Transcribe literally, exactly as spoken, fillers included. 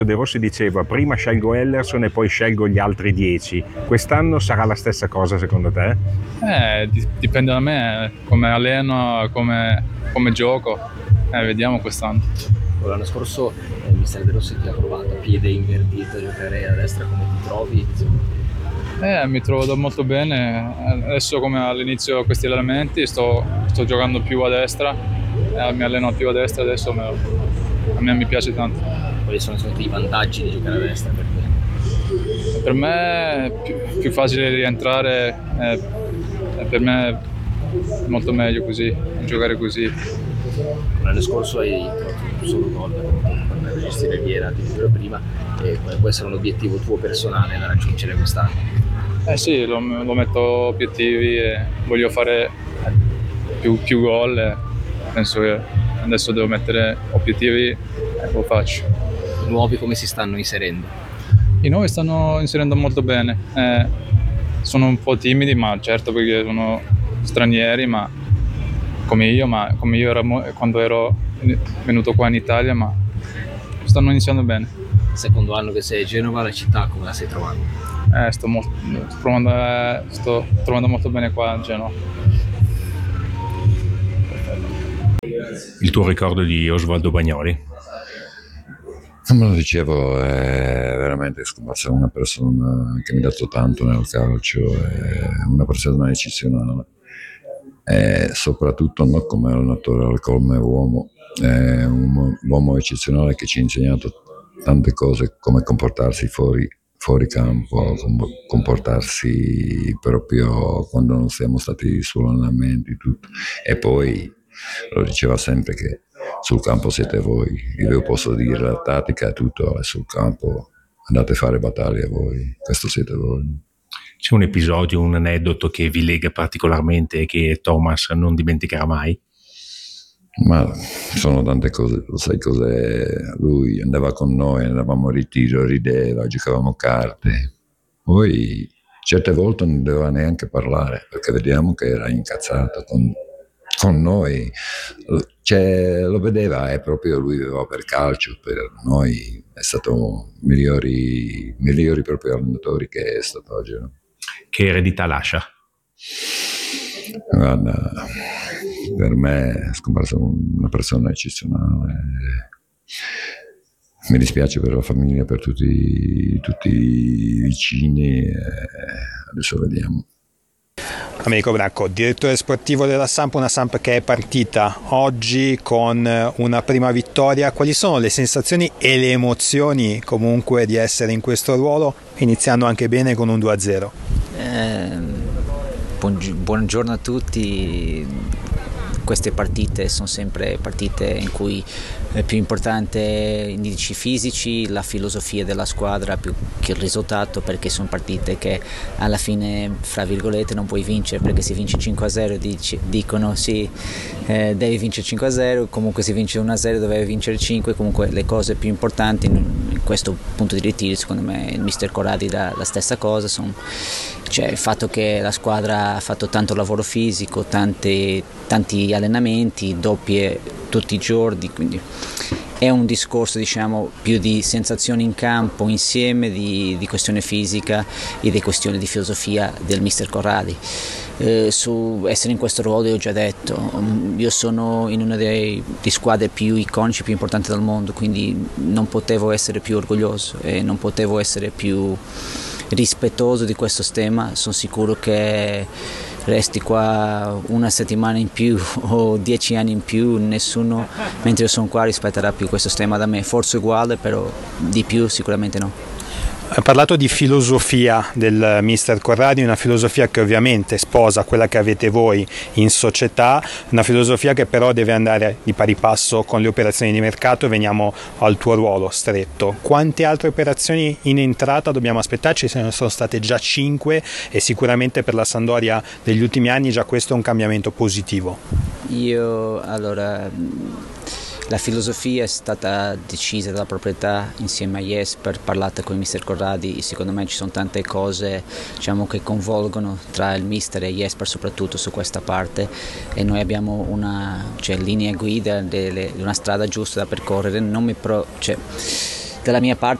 De Rossi diceva prima scelgo Hellerson e poi scelgo gli altri dieci. Quest'anno sarà la stessa cosa secondo te? Eh, dipende da me, come alleno, come, come gioco, eh, vediamo quest'anno. L'anno scorso il mister De Rossi ti ha provato a piede invertito a giocare a destra, come ti trovi? Eh, mi trovo molto bene, adesso come all'inizio di questi allenamenti sto, sto giocando più a destra, eh, mi alleno più a destra adesso, me, a me mi piace tanto. Quali sono stati i vantaggi di giocare a destra per te? Per me è più, più facile rientrare, eh, per me è molto meglio così, giocare così. L'anno scorso hai trovato un solo gol per gestire Viera, ti dicevo prima, e può essere un obiettivo tuo personale da raggiungere quest'anno? Eh sì, lo, lo metto obiettivi e voglio fare più, più gol e penso che adesso devo mettere obiettivi e lo faccio. I nuovi come si stanno inserendo? I nuovi stanno inserendo molto bene, eh, sono un po' timidi, ma certo perché sono stranieri, ma come io, ma come io ero, quando ero venuto qua in Italia, ma stanno iniziando bene. Secondo anno che sei a Genova, la città come la stai trovando? Eh, sto, molto, sto, trovando, eh, sto trovando molto bene qua a Genova. Il tuo ricordo di Osvaldo Bagnoli? Come lo dicevo, è veramente scomparsa una persona che mi ha dato tanto nel calcio, è una persona eccezionale, e soprattutto non come allenatore, come uomo, è un uomo eccezionale che ci ha insegnato tante cose, come comportarsi fuori, fuori campo, comportarsi proprio quando non siamo stati su allenamenti, tutto. E poi lo diceva sempre che sul campo siete voi, io posso dire la tattica e tutto, è sul campo, andate a fare battaglie voi, questo siete voi. C'è un episodio, un aneddoto che vi lega particolarmente e che Thomas non dimenticherà mai? Ma sono tante cose, sai cos'è? Lui andava con noi, andavamo a ritiro, rideva, giocavamo carte, poi certe volte non doveva neanche parlare perché vediamo che era incazzato con, con noi, cioè, lo vedeva e proprio lui viveva per calcio, per noi è stato migliori, migliori proprio allenatori che è stato oggi. No? Che eredità lascia? Guarda, per me è scomparsa una persona eccezionale. Mi dispiace per la famiglia, per tutti, tutti i vicini, e adesso vediamo. Americo Branco, direttore sportivo della Samp, una Samp che è partita oggi con una prima vittoria. Quali sono le sensazioni e le emozioni comunque di essere in questo ruolo, iniziando anche bene con un due a zero? Eh, buongiorno a tutti. Queste partite sono sempre partite in cui è più importante indici fisici, la filosofia della squadra più che il risultato, perché sono partite che alla fine, fra virgolette, non puoi vincere, perché si vince cinque a zero dici, dicono sì, eh, devi vincere cinque a zero, comunque si vince uno a zero dovevi vincere cinque, comunque le cose più importanti in questo punto di ritiro, secondo me il mister Corradi dà la stessa cosa, sono, cioè il fatto che la squadra ha fatto tanto lavoro fisico, tanti, tanti allenamenti, doppie tutti i giorni, quindi è un discorso, diciamo, più di sensazioni in campo insieme, di, di questione fisica e di questione di filosofia del mister Corradi. Eh, su essere in questo ruolo, io ho già detto, io sono in una delle squadre più iconiche, più importanti del mondo, quindi non potevo essere più orgoglioso e non potevo essere più rispettoso di questo tema. Sono sicuro che resti qua una settimana in più o dieci anni in più, nessuno mentre io sono qua rispetterà più questo tema da me, forse uguale, però di più sicuramente no. Ha parlato di filosofia del mister Corradi, una filosofia che ovviamente sposa quella che avete voi in società, una filosofia che però deve andare di pari passo con le operazioni di mercato. Veniamo al tuo ruolo stretto. Quante altre operazioni in entrata dobbiamo aspettarci? Se ne sono state già cinque e sicuramente per la Sampdoria degli ultimi anni già questo è un cambiamento positivo. Io allora... La filosofia è stata decisa dalla proprietà insieme a Jesper, parlata con il mister Corradi. Secondo me ci sono tante cose, diciamo, che convolgono tra il mister e Jesper, soprattutto su questa parte, e noi abbiamo una, cioè, linea guida di una strada giusta da percorrere. Non mi pro, cioè, dalla mia parte